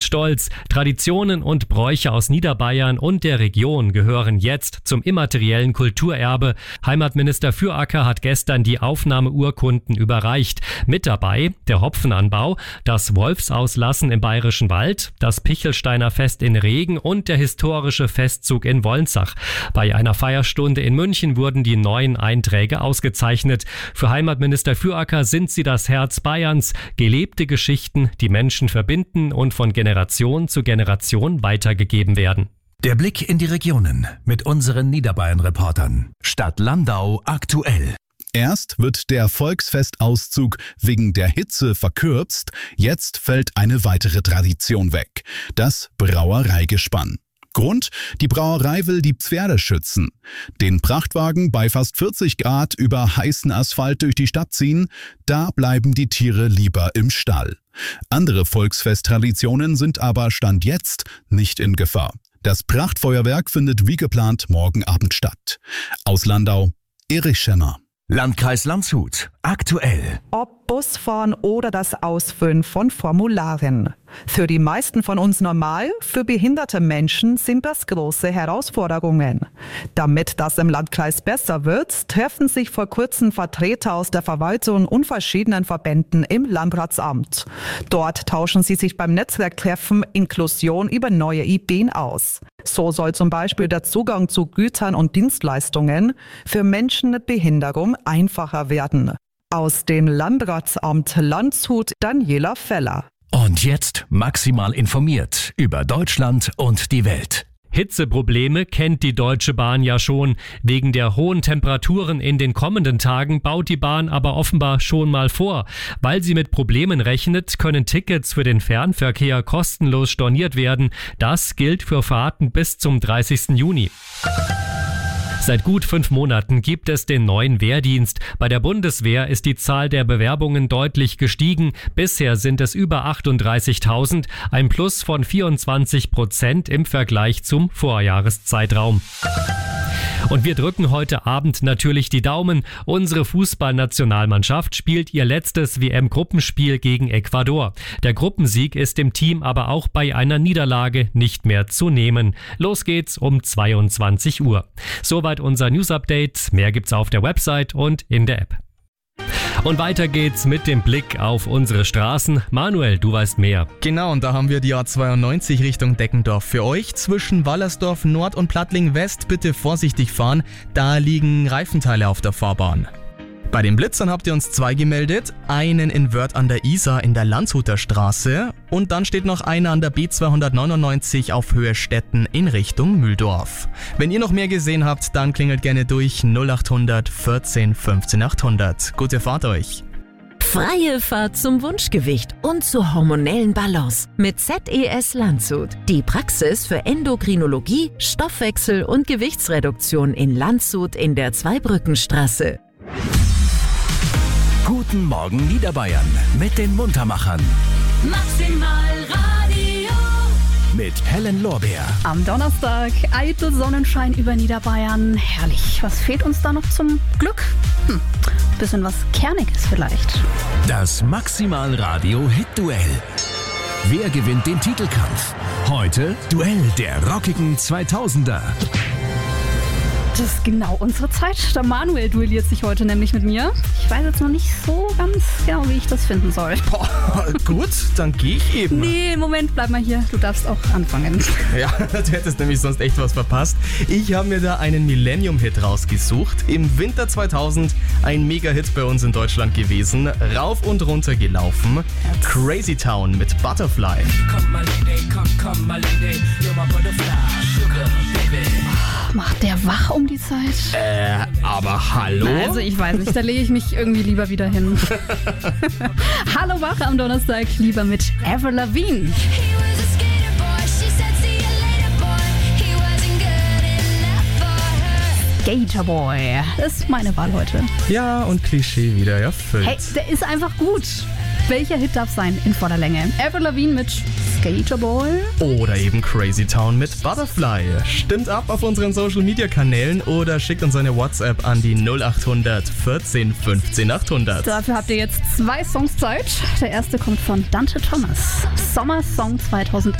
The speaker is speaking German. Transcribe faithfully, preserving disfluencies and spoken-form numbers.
stolz. Traditionen und Bräuche aus Niederbayern und der Region gehören jetzt zum immateriellen Kulturerbe. Heimatminister Füracker hat gestern die Aufnahmeurkunden überreicht. Mit dabei der Hopfenanbau, das Wolfsauslassen im Bayerischen Wald, das Pichelsteiner Fest in Regen und der historische Festzug in Wolnzach. Bei einer Feierstunde in München wurden die neuen Einträge ausgezeichnet. Für Heimatminister Füracker sind sie das Herz Bayerns. Gelebte Geschichten, die Menschen verbinden und von Generation zu Generation weitergegeben werden. Der Blick in die Regionen mit unseren Niederbayern-Reportern. Stadt Landau aktuell. Erst wird der Volksfestauszug wegen der Hitze verkürzt, jetzt fällt eine weitere Tradition weg, das Brauereigespann. Grund: Die Brauerei will die Pferde schützen. Den Prachtwagen bei fast vierzig Grad über heißen Asphalt durch die Stadt ziehen, da bleiben die Tiere lieber im Stall. Andere Volksfesttraditionen sind aber Stand jetzt nicht in Gefahr. Das Prachtfeuerwerk findet wie geplant morgen Abend statt. Aus Landau, Erich Schemmer. Landkreis Landshut aktuell. Ob Busfahren oder das Ausfüllen von Formularen. Für die meisten von uns normal, für behinderte Menschen sind das große Herausforderungen. Damit das im Landkreis besser wird, treffen sich vor kurzem Vertreter aus der Verwaltung und verschiedenen Verbänden im Landratsamt. Dort tauschen sie sich beim Netzwerktreffen Inklusion über neue Ideen aus. So soll zum Beispiel der Zugang zu Gütern und Dienstleistungen für Menschen mit Behinderung einfacher werden. Aus dem Landratsamt Landshut Daniela Feller. Und jetzt maximal informiert über Deutschland und die Welt. Hitzeprobleme kennt die Deutsche Bahn ja schon. Wegen der hohen Temperaturen in den kommenden Tagen baut die Bahn aber offenbar schon mal vor. Weil sie mit Problemen rechnet, können Tickets für den Fernverkehr kostenlos storniert werden. Das gilt für Fahrten bis zum dreißigsten Juni. Seit gut fünf Monaten gibt es den neuen Wehrdienst. Bei der Bundeswehr ist die Zahl der Bewerbungen deutlich gestiegen. Bisher sind es über achtunddreißigtausend, ein Plus von vierundzwanzig Prozent im Vergleich zum Vorjahreszeitraum. Und wir drücken heute Abend natürlich die Daumen. Unsere Fußballnationalmannschaft spielt ihr letztes W M-Gruppenspiel gegen Ecuador. Der Gruppensieg ist dem Team aber auch bei einer Niederlage nicht mehr zu nehmen. Los geht's um zweiundzwanzig Uhr. Soweit unser News-Update. Mehr gibt's auf der Website und in der App. Und weiter geht's mit dem Blick auf unsere Straßen. Manuel, du weißt mehr. Genau, und da haben wir die A zweiundneunzig Richtung Deckendorf für euch. Zwischen Wallersdorf Nord und Plattling West bitte vorsichtig fahren. Da liegen Reifenteile auf der Fahrbahn. Bei den Blitzern habt ihr uns zwei gemeldet. Einen in Wörth an der Isar in der Landshuter Straße. Und dann steht noch einer an der B zweihundertneunundneunzig auf Höhe Stetten in Richtung Mühldorf. Wenn ihr noch mehr gesehen habt, dann klingelt gerne durch null achthundert vierzehn fünfzehn achthundert. Gute Fahrt euch! Freie Fahrt zum Wunschgewicht und zur hormonellen Balance mit Z E S Landshut. Die Praxis für Endokrinologie, Stoffwechsel und Gewichtsreduktion in Landshut in der Zweibrückenstraße. Guten Morgen Niederbayern mit den Muntermachern. Maximal Radio. Mit Helen Lorbeer. Am Donnerstag eitel Sonnenschein über Niederbayern. Herrlich. Was fehlt uns da noch zum Glück? Hm, bisschen was Kerniges vielleicht. Das Maximal Radio Hit-Duell. Wer gewinnt den Titelkampf? Heute Duell der rockigen zweitausender. Das ist genau unsere Zeit. Der Manuel duelliert sich heute nämlich mit mir. Ich weiß jetzt noch nicht so ganz genau, wie ich das finden soll. Boah, gut, dann gehe ich eben. Nee, Moment, bleib mal hier. Du darfst auch anfangen. Ja, du hättest nämlich sonst echt was verpasst. Ich habe mir da einen Millennium-Hit rausgesucht. Im Winter zweitausend ein Mega-Hit bei uns in Deutschland gewesen. Rauf und runter gelaufen. Crazy Town mit Butterfly. Come my lady, come, come my lady, you're my butterfly, sugar baby. Macht der wach um die Zeit? Äh, aber hallo? Also ich weiß nicht, da lege ich mich irgendwie lieber wieder hin. Hallo wach am Donnerstag, lieber mit Avril Lavigne. Skater Boy, das ist meine Wahl heute. Ja, und Klischee wieder erfüllt. Hey, der ist einfach gut. Welcher Hit darf sein in voller Länge? Avril Lavigne mit Skater Boy? Oder eben Crazy Town mit Butterfly. Stimmt ab auf unseren Social Media Kanälen oder schickt uns eine WhatsApp an die null achthundert vierzehn fünfzehn achthundert. Dafür habt ihr jetzt zwei Songs Zeit. Der erste kommt von Dante Thomas. Sommersong zweitausend.